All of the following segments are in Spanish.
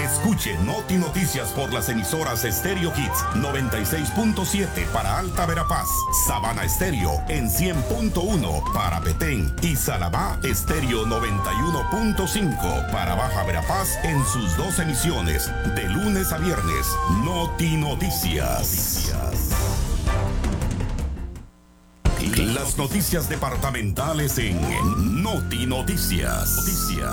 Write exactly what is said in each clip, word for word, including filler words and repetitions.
Escuche Noti Noticias por las emisoras Stereo Hits noventa y seis punto siete para Alta Verapaz, Sabana Estéreo en cien punto uno para Petén y Salabá Estéreo noventa y uno punto cinco para Baja Verapaz en sus dos emisiones de lunes a viernes. Noti Noticias. Las noticias departamentales en Noti Noticias. Noticias.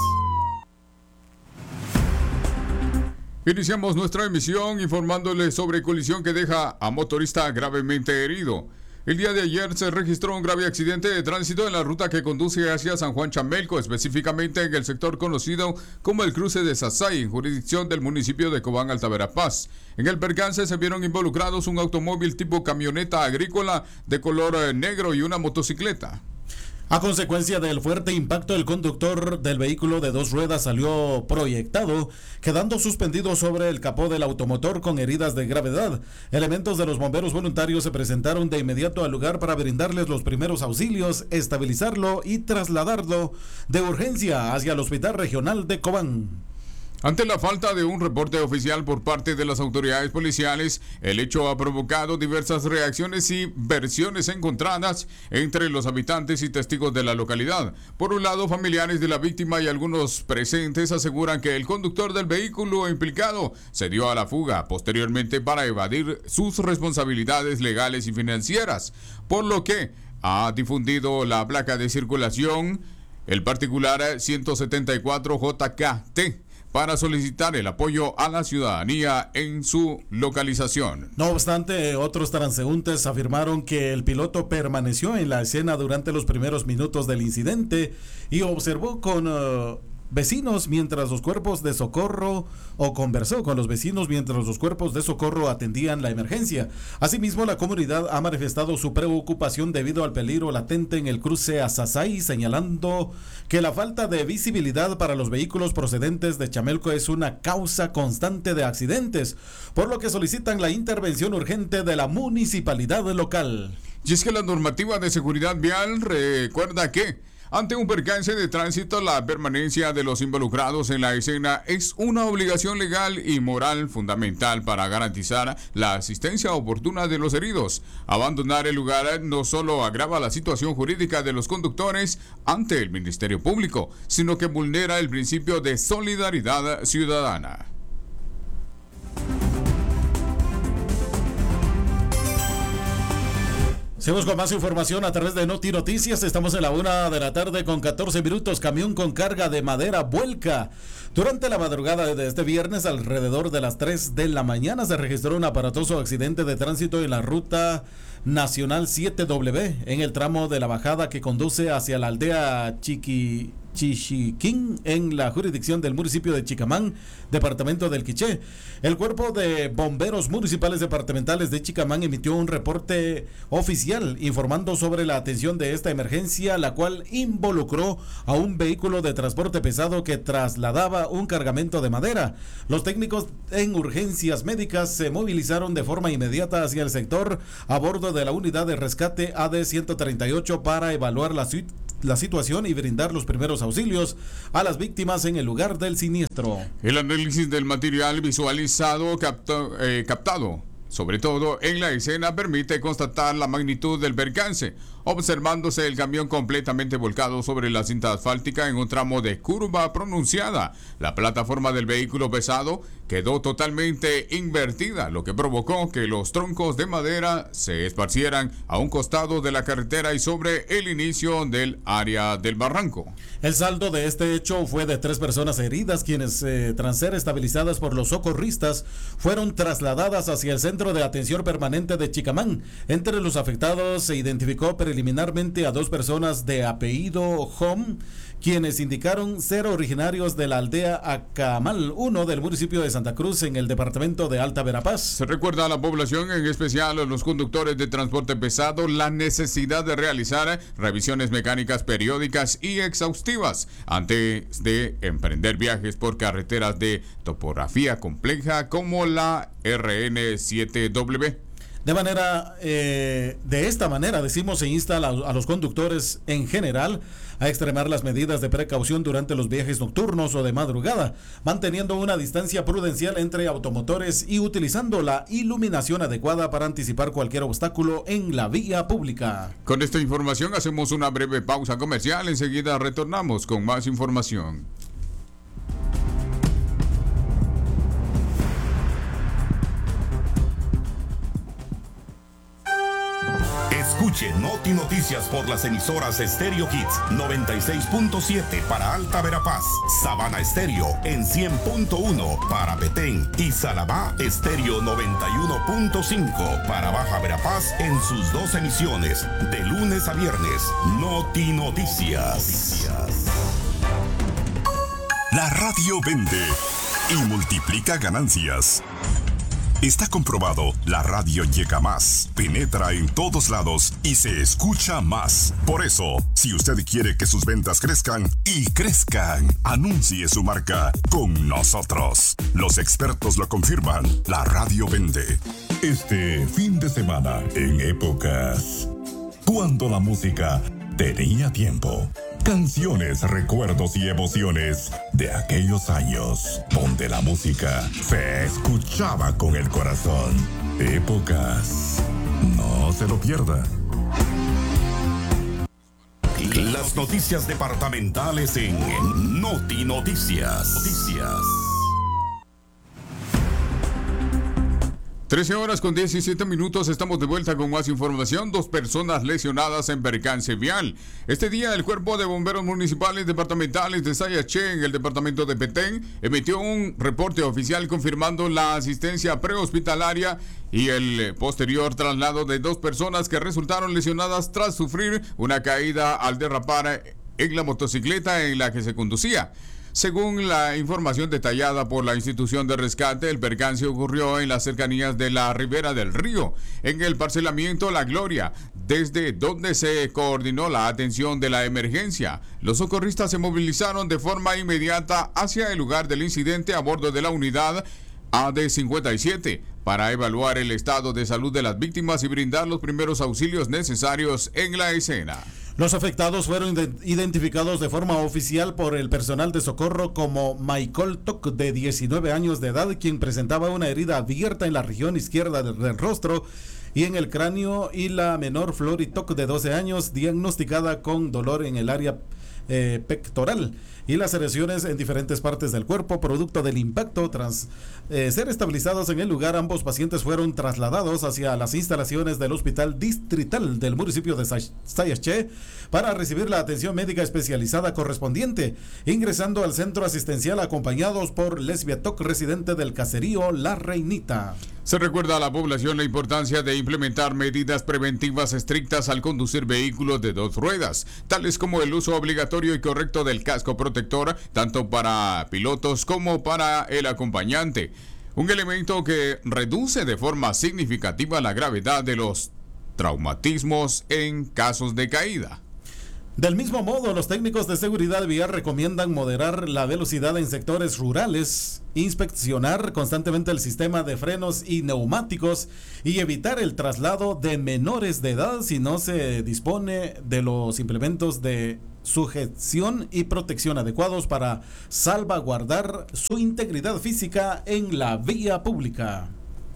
Iniciamos nuestra emisión informándoles sobre colisión que deja a motorista gravemente herido. El día de ayer se registró un grave accidente de tránsito en la ruta que conduce hacia San Juan Chamelco, específicamente en el sector conocido como el cruce de Sasay, en jurisdicción del municipio de Cobán, Alta Verapaz. En el percance se vieron involucrados un automóvil tipo camioneta agrícola de color negro y una motocicleta. A consecuencia del fuerte impacto, el conductor del vehículo de dos ruedas salió proyectado, quedando suspendido sobre el capó del automotor con heridas de gravedad. Elementos de los bomberos voluntarios se presentaron de inmediato al lugar para brindarles los primeros auxilios, estabilizarlo y trasladarlo de urgencia hacia el Hospital Regional de Cobán. Ante la falta de un reporte oficial por parte de las autoridades policiales, el hecho ha provocado diversas reacciones y versiones encontradas entre los habitantes y testigos de la localidad. Por un lado, familiares de la víctima y algunos presentes aseguran que el conductor del vehículo implicado se dio a la fuga posteriormente para evadir sus responsabilidades legales y financieras, por lo que ha difundido la placa de circulación, el particular ciento setenta y cuatro J K T, para solicitar el apoyo a la ciudadanía en su localización. No obstante, otros transeúntes afirmaron que el piloto permaneció en la escena durante los primeros minutos del incidente y observó con uh, vecinos mientras los cuerpos de socorro o conversó con los vecinos mientras los cuerpos de socorro atendían la emergencia. Asimismo, la comunidad ha manifestado su preocupación debido al peligro latente en el cruce a Sasay, señalando que la falta de visibilidad para los vehículos procedentes de Chamelco es una causa constante de accidentes, por lo que solicitan la intervención urgente de la municipalidad local. Y es que la normativa de seguridad vial recuerda que ante un percance de tránsito, la permanencia de los involucrados en la escena es una obligación legal y moral fundamental para garantizar la asistencia oportuna de los heridos. Abandonar el lugar no solo agrava la situación jurídica de los conductores ante el Ministerio Público, sino que vulnera el principio de solidaridad ciudadana. Seguimos con más información a través de Noti Noticias. Estamos en la una de la tarde con catorce minutos. Camión con carga de madera vuelca. Durante la madrugada de este viernes, alrededor de las tres de la mañana, se registró un aparatoso accidente de tránsito en la ruta nacional siete W, en el tramo de la bajada que conduce hacia la aldea Chiqui... Chichiquín, en la jurisdicción del municipio de Chicamán, departamento del Quiché. El Cuerpo de Bomberos Municipales Departamentales de Chicamán emitió un reporte oficial informando sobre la atención de esta emergencia, la cual involucró a un vehículo de transporte pesado que trasladaba un cargamento de madera. Los técnicos en urgencias médicas se movilizaron de forma inmediata hacia el sector a bordo de la unidad de rescate A D ciento treinta y ocho para evaluar la situación la situación y brindar los primeros auxilios a las víctimas en el lugar del siniestro. El análisis del material visualizado capto, eh, captado, sobre todo en la escena, permite constatar la magnitud del percance, observándose el camión completamente volcado sobre la cinta asfáltica en un tramo de curva pronunciada. La plataforma del vehículo pesado quedó totalmente invertida, lo que provocó que los troncos de madera se esparcieran a un costado de la carretera y sobre el inicio del área del barranco. El saldo de este hecho fue de tres personas heridas, quienes eh, tras ser estabilizadas por los socorristas fueron trasladadas hacia el Centro de Atención Permanente de Chicamán. Entre los afectados se identificó preliminarmente a dos personas de apellido Hom, quienes indicaron ser originarios de la aldea Acamal uno del municipio de Santa Cruz en el departamento de Alta Verapaz. Se recuerda a la población, en especial a los conductores de transporte pesado, la necesidad de realizar revisiones mecánicas periódicas y exhaustivas antes de emprender viajes por carreteras de topografía compleja como la R N siete W. De manera, eh, de esta manera, decimos, se insta a, la, a los conductores en general a extremar las medidas de precaución durante los viajes nocturnos o de madrugada, manteniendo una distancia prudencial entre automotores y utilizando la iluminación adecuada para anticipar cualquier obstáculo en la vía pública. Con esta información hacemos una breve pausa comercial. Enseguida retornamos con más información. Escuche Noti Noticias por las emisoras Stereo Hits noventa y seis punto siete para Alta Verapaz, Sabana Estéreo en cien punto uno para Petén y Salabá Estéreo noventa y uno punto cinco para Baja Verapaz en sus dos emisiones de lunes a viernes. Noti Noticias. La radio vende y multiplica ganancias. Está comprobado, la radio llega más, penetra en todos lados y se escucha más. Por eso, si usted quiere que sus ventas crezcan y crezcan, anuncie su marca con nosotros. Los expertos lo confirman, la radio vende. Este fin de semana, en épocas cuando la música tenía tiempo. Canciones, recuerdos y emociones de aquellos años donde la música se escuchaba con el corazón. Épocas. No se lo pierda. Las noticias departamentales en Noti Noticias. Noticias. trece horas con diecisiete minutos, estamos de vuelta con más información. Dos personas lesionadas en percance vial. Este día el Cuerpo de Bomberos Municipales Departamentales de Sayaché en el departamento de Petén emitió un reporte oficial confirmando la asistencia prehospitalaria y el posterior traslado de dos personas que resultaron lesionadas tras sufrir una caída al derrapar en la motocicleta en la que se conducía. Según la información detallada por la institución de rescate, el percance ocurrió en las cercanías de la ribera del río, en el parcelamiento La Gloria, desde donde se coordinó la atención de la emergencia. Los socorristas se movilizaron de forma inmediata hacia el lugar del incidente a bordo de la unidad A D cincuenta y siete para evaluar el estado de salud de las víctimas y brindar los primeros auxilios necesarios en la escena. Los afectados fueron identificados de forma oficial por el personal de socorro como Michael Toc, de diecinueve años de edad, quien presentaba una herida abierta en la región izquierda del rostro y en el cráneo, y la menor Flori Toc, de doce años, diagnosticada con dolor en el área eh, pectoral y laceraciones en diferentes partes del cuerpo producto del impacto. Tras eh, ser estabilizados en el lugar, ambos pacientes fueron trasladados hacia las instalaciones del Hospital Distrital del municipio de Sayaché para recibir la atención médica especializada correspondiente, ingresando al centro asistencial acompañados por Lesbia Toc, residente del caserío La Reinita. Se recuerda a la población la importancia de implementar medidas preventivas estrictas al conducir vehículos de dos ruedas, tales como el uso obligatorio y correcto del casco protector, tanto para pilotos como para el acompañante, un elemento que reduce de forma significativa la gravedad de los traumatismos en casos de caída. Del mismo modo, los técnicos de seguridad vial recomiendan moderar la velocidad en sectores rurales, inspeccionar constantemente el sistema de frenos y neumáticos y evitar el traslado de menores de edad si no se dispone de los implementos de sujeción y protección adecuados para salvaguardar su integridad física en la vía pública.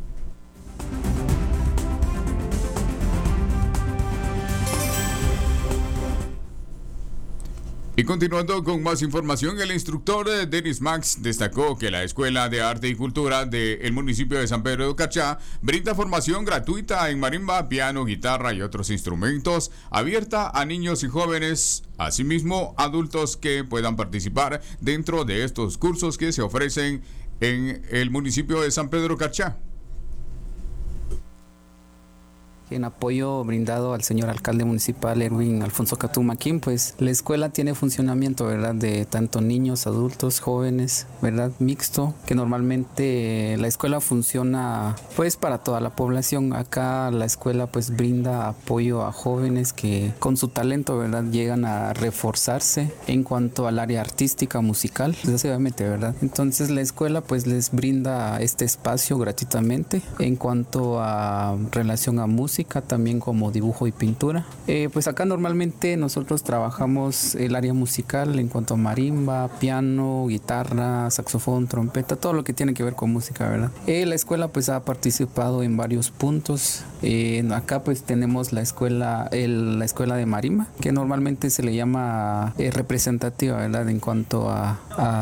Y continuando con más información, el instructor Denis Max destacó que la Escuela de Arte y Cultura del municipio de San Pedro de Cachá brinda formación gratuita en marimba, piano, guitarra y otros instrumentos, abierta a niños y jóvenes, asimismo adultos que puedan participar dentro de estos cursos que se ofrecen en el municipio de San Pedro de Cachá. en apoyo brindado al señor alcalde municipal Erwin Alfonso Catumaquín, pues la escuela tiene funcionamiento, ¿verdad?, de tanto niños, adultos, jóvenes, ¿verdad?, mixto, que normalmente la escuela funciona pues para toda la población. Acá la escuela pues brinda apoyo a jóvenes que con su talento, ¿verdad?, llegan a reforzarse en cuanto al área artística, musical, desgraciadamente, ¿verdad? Entonces la escuela pues les brinda este espacio gratuitamente en cuanto a relación a música, también como dibujo y pintura. Eh, pues acá normalmente nosotros trabajamos el área musical en cuanto a marimba, piano, guitarra, saxofón, trompeta, todo lo que tiene que ver con música, ¿verdad? Eh, la escuela pues ha participado en varios puntos. Eh, acá pues tenemos la escuela, el, la escuela de marimba, que normalmente se le llama eh, representativa, ¿verdad?, en cuanto a,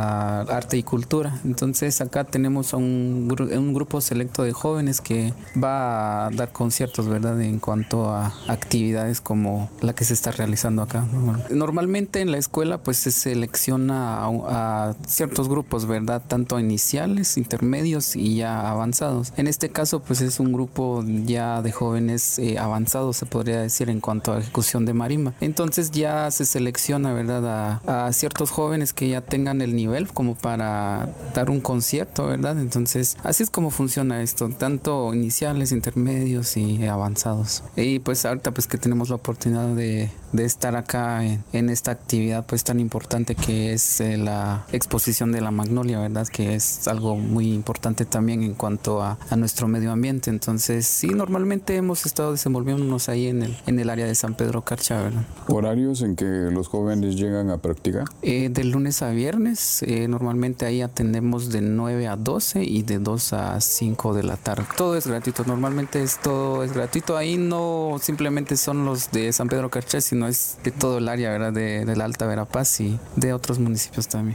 a arte y cultura. Entonces acá tenemos a un, un grupo selecto de jóvenes que va a dar conciertos, ¿verdad?, en cuanto a actividades como la que se está realizando acá. Normalmente en la escuela pues se selecciona a, a ciertos grupos, ¿verdad?, tanto iniciales, intermedios y ya avanzados. En este caso pues es un grupo ya de jóvenes eh, avanzados, se podría decir, en cuanto a ejecución de marimba. Entonces ya se selecciona, ¿verdad?, a, a ciertos jóvenes que ya tengan el nivel como para dar un concierto, ¿verdad? Entonces así es como funciona esto, tanto iniciales, intermedios y avanzados. Y pues ahorita pues que tenemos la oportunidad de, de estar acá en, en esta actividad pues tan importante que es eh, la exposición de la magnolia, ¿verdad?, que es algo muy importante también en cuanto a, a nuestro medio ambiente. Entonces sí, normalmente hemos estado desenvolviéndonos ahí en el, en el área de San Pedro Carcha, ¿verdad? ¿Horarios en que los jóvenes llegan a practicar? Eh, de lunes a viernes, eh, normalmente ahí atendemos de nueve a doce y de dos a cinco de la tarde. Todo es gratuito, normalmente es, todo es gratuito. Ahí no simplemente son los de San Pedro Carcha, sino es de todo el área, ¿verdad?, de, de la Alta Verapaz y de otros municipios también.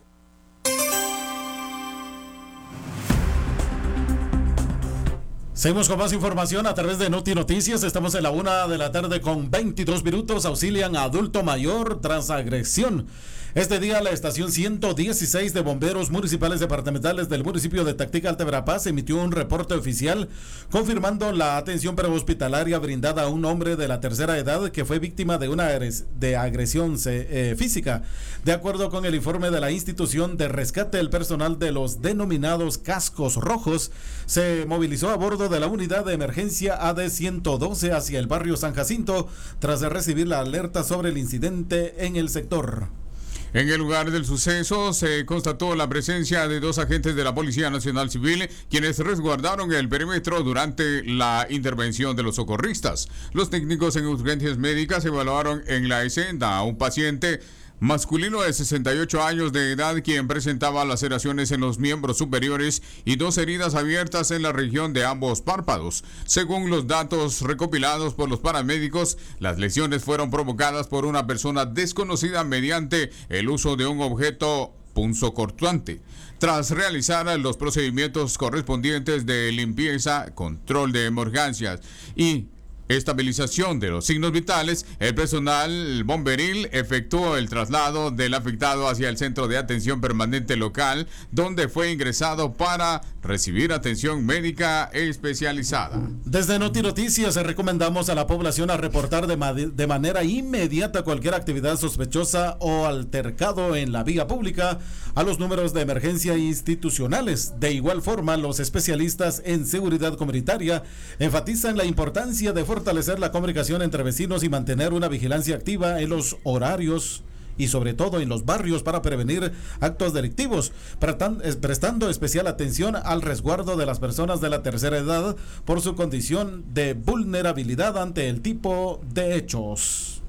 Seguimos con más información a través de Noti Noticias. Estamos en la una de la tarde con veintidós minutos. Auxilian a adulto mayor tras agresión. Este día la estación ciento dieciséis de bomberos municipales departamentales del municipio de Tactica, Alta Verapaz, emitió un reporte oficial confirmando la atención prehospitalaria brindada a un hombre de la tercera edad que fue víctima de una de agresión eh, física. De acuerdo con el informe de la institución de rescate, el personal de los denominados cascos rojos se movilizó a bordo de la unidad de emergencia A D ciento doce hacia el barrio San Jacinto tras recibir la alerta sobre el incidente en el sector. En el lugar del suceso se constató la presencia de dos agentes de la Policía Nacional Civil, quienes resguardaron el perímetro durante la intervención de los socorristas. Los técnicos en urgencias médicas evaluaron en la escena a un paciente masculino de sesenta y ocho años de edad, quien presentaba laceraciones en los miembros superiores y dos heridas abiertas en la región de ambos párpados. Según los datos recopilados por los paramédicos, las lesiones fueron provocadas por una persona desconocida mediante el uso de un objeto punzocortante. Tras realizar los procedimientos correspondientes de limpieza, control de emergencias y estabilización de los signos vitales, el personal bomberil efectuó el traslado del afectado hacia el centro de atención permanente local, donde fue ingresado para recibir atención médica especializada. Desde Noti Noticias recomendamos a la población a reportar de, ma- de manera inmediata cualquier actividad sospechosa o altercado en la vía pública a los números de emergencia institucionales. De igual forma, los especialistas en seguridad comunitaria enfatizan la importancia de fortalecer la comunicación entre vecinos y mantener una vigilancia activa en los horarios y sobre todo en los barrios para prevenir actos delictivos, prestando especial atención al resguardo de las personas de la tercera edad por su condición de vulnerabilidad ante el tipo de hechos.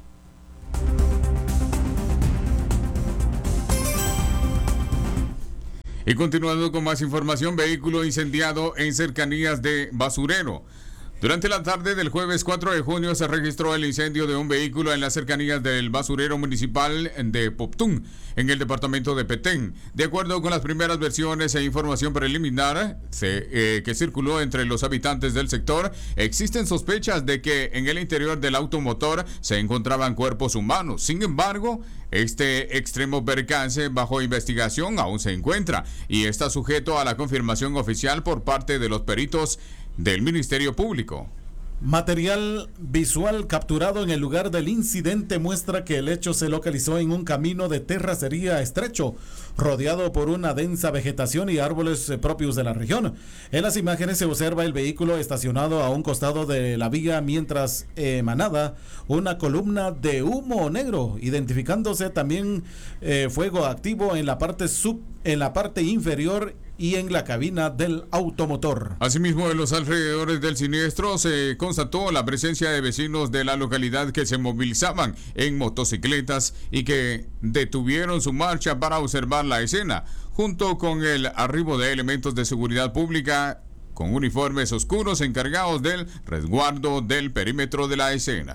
Y continuando con más información, vehículo incendiado en cercanías de Basurero. Durante la tarde del jueves cuatro de junio se registró el incendio de un vehículo en las cercanías del basurero municipal de Poptún, en el departamento de Petén. De acuerdo con las primeras versiones e información preliminar se, eh, que circuló entre los habitantes del sector, existen sospechas de que en el interior del automotor se encontraban cuerpos humanos. Sin embargo, este extremo percance bajo investigación aún se encuentra y está sujeto a la confirmación oficial por parte de los peritos del Ministerio Público. Material visual capturado en el lugar del incidente muestra que el hecho se localizó en un camino de terracería estrecho, rodeado por una densa vegetación y árboles eh, propios de la región. En las imágenes se observa el vehículo estacionado a un costado de la vía mientras emanaba una columna de humo negro, identificándose también eh, fuego activo en la parte sub, en la parte inferior y en la cabina del automotor. Asimismo, en los alrededores del siniestro se constató la presencia de vecinos de la localidad que se movilizaban en motocicletas y que detuvieron su marcha para observar la escena, junto con el arribo de elementos de seguridad pública con uniformes oscuros encargados del resguardo del perímetro de la escena.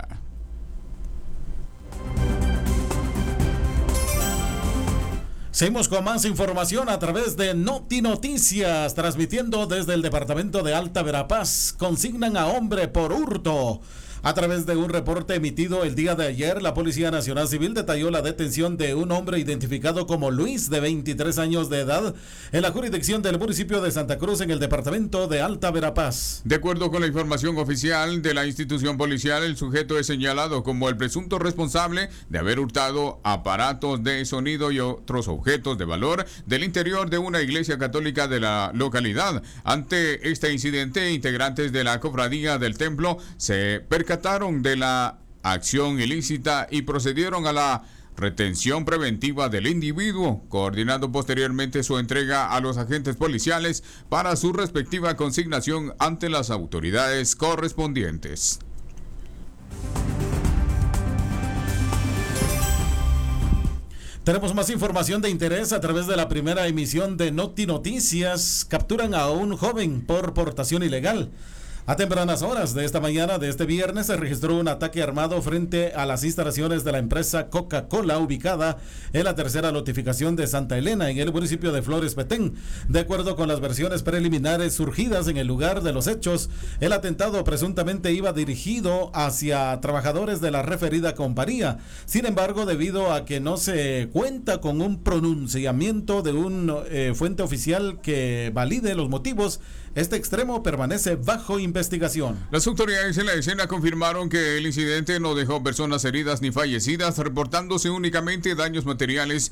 Seguimos con más información a través de Noti Noticias, transmitiendo desde el departamento de Alta Verapaz. Consignan a hombre por hurto. A través de un reporte emitido el día de ayer, la Policía Nacional Civil detalló la detención de un hombre identificado como Luis, de veintitrés años de edad, en la jurisdicción del municipio de Santa Cruz, en el departamento de Alta Verapaz. De acuerdo con la información oficial de la institución policial, el sujeto es señalado como el presunto responsable de haber hurtado aparatos de sonido y otros objetos de valor del interior de una iglesia católica de la localidad. Ante este incidente, integrantes de la cofradía del templo se percataron de la acción ilícita y procedieron a la retención preventiva del individuo, coordinando posteriormente su entrega a los agentes policiales para su respectiva consignación ante las autoridades correspondientes. Tenemos más información de interés a través de la primera emisión de Noti Noticias. Capturan a un joven por portación ilegal. A tempranas horas de esta mañana de este viernes se registró un ataque armado frente a las instalaciones de la empresa Coca-Cola ubicada en la tercera notificación de Santa Elena, en el municipio de Flores Petén. De acuerdo con las versiones preliminares surgidas en el lugar de los hechos, el atentado presuntamente iba dirigido hacia trabajadores de la referida compañía. Sin embargo, debido a que no se cuenta con un pronunciamiento de una eh, fuente oficial que valide los motivos, este extremo permanece bajo investigación. Las autoridades en la escena confirmaron que el incidente no dejó personas heridas ni fallecidas, reportándose únicamente daños materiales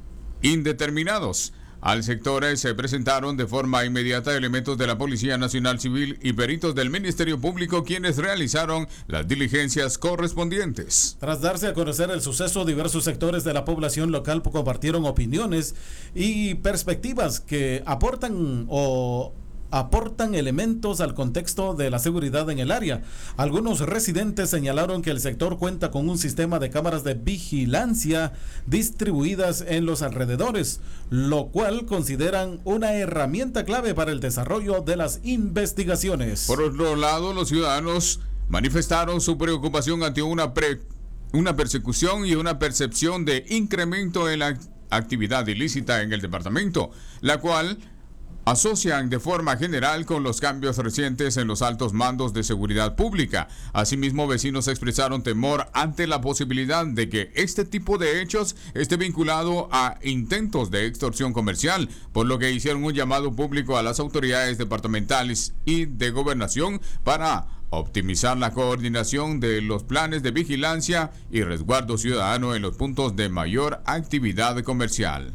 indeterminados. Al sector se presentaron de forma inmediata elementos de la Policía Nacional Civil y peritos del Ministerio Público, quienes realizaron las diligencias correspondientes. Tras darse a conocer el suceso, diversos sectores de la población local compartieron opiniones y perspectivas que aportan o aportan elementos al contexto de la seguridad en el área. Algunos residentes señalaron que el sector cuenta con un sistema de cámaras de vigilancia distribuidas en los alrededores, lo cual consideran una herramienta clave para el desarrollo de las investigaciones. Por otro lado, los ciudadanos manifestaron su preocupación ante una, pre, una persecución y una percepción de incremento en la actividad ilícita en el departamento, la cual asocian de forma general con los cambios recientes en los altos mandos de seguridad pública. Asimismo, vecinos expresaron temor ante la posibilidad de que este tipo de hechos esté vinculado a intentos de extorsión comercial, por lo que hicieron un llamado público a las autoridades departamentales y de gobernación para optimizar la coordinación de los planes de vigilancia y resguardo ciudadano en los puntos de mayor actividad comercial.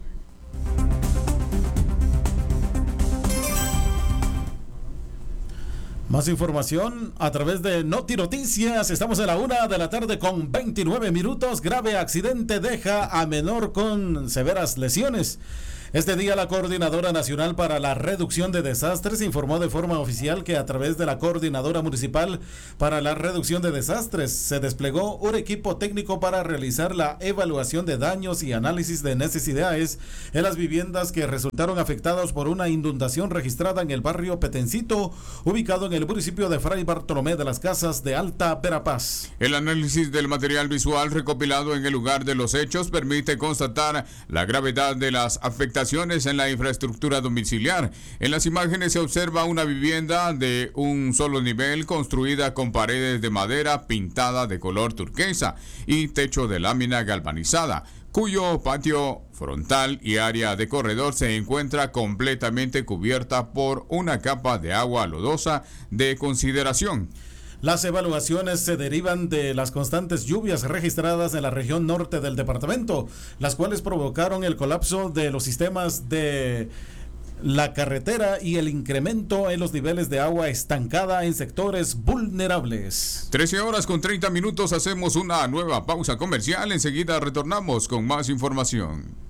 Más información a través de Noti Noticias. Estamos en la una de la tarde con veintinueve minutos. Grave accidente deja a menor con severas lesiones. Este día la Coordinadora Nacional para la Reducción de Desastres informó de forma oficial que a través de la Coordinadora Municipal para la Reducción de Desastres se desplegó un equipo técnico para realizar la evaluación de daños y análisis de necesidades en las viviendas que resultaron afectadas por una inundación registrada en el barrio Petencito, ubicado en el municipio de Fray Bartolomé de las Casas de Alta Verapaz. El análisis del material visual recopilado en el lugar de los hechos permite constatar la gravedad de las afectaciones en la infraestructura domiciliar. En las imágenes se observa una vivienda de un solo nivel construida con paredes de madera pintada de color turquesa y techo de lámina galvanizada, cuyo patio frontal y área de corredor se encuentra completamente cubierta por una capa de agua lodosa de consideración. Las evaluaciones se derivan de las constantes lluvias registradas en la región norte del departamento, las cuales provocaron el colapso de los sistemas de la carretera y el incremento en los niveles de agua estancada en sectores vulnerables. trece horas con treinta minutos, hacemos una nueva pausa comercial. Enseguida retornamos con más información.